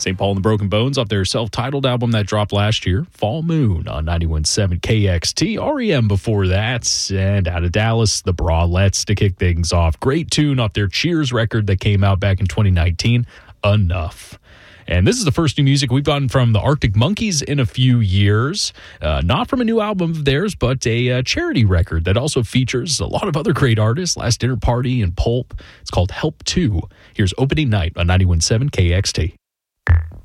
St. Paul and the Broken Bones off their self-titled album that dropped last year, Fall Moon on 91.7 KXT. REM before that, and out of Dallas, the Brawlettes to kick things off. Great tune off their Cheers record that came out back in 2019, Enough. And this is the first new music we've gotten from the Arctic Monkeys in a few years. Not from a new album of theirs, but a charity record that also features a lot of other great artists, Last Dinner Party and Pulp. It's called Help 2. Here's Opening Night on 91.7 KXT.